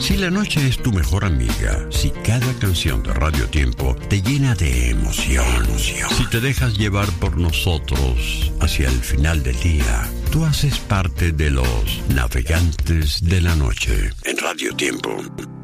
Si la noche es tu mejor amiga, si cada canción de Radio Tiempo te llena de emoción, si te dejas llevar por nosotros hacia el final del día, tú haces parte de los navegantes de la noche en Radio Tiempo.